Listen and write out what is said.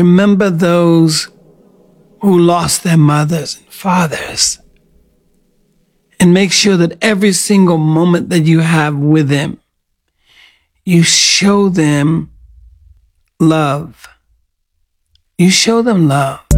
Remember those who lost their mothers and fathers. And make sure that every single moment that you have with them, you show them love. You show them love.